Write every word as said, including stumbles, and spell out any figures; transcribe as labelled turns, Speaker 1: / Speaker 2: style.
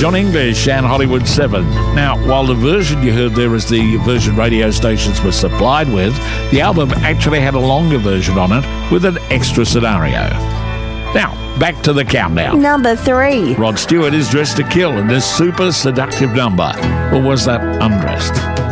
Speaker 1: John English and Hollywood seven. Now, while the version you heard there is the version radio stations were supplied with, the album actually had a longer version on it with an extra scenario. Now, back to the countdown.
Speaker 2: Number three.
Speaker 1: Rod Stewart is Dressed to Kill in this super seductive number. Or was that Undressed?